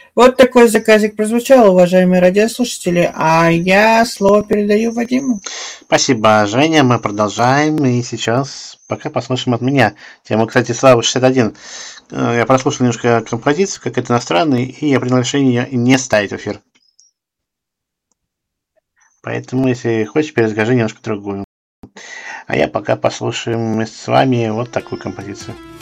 Вот такой заказик прозвучал, уважаемые радиослушатели, а я слово передаю Вадиму. Спасибо, Женя. Мы продолжаем. И сейчас пока послушаем от меня тему, кстати, Слава 61. Я прослушал немножко композицию, какая-то иностранная, и я принял решение не ставить в эфир. Поэтому, если хочешь, перескажи немножко другую. А я пока послушаем с вами вот такую композицию.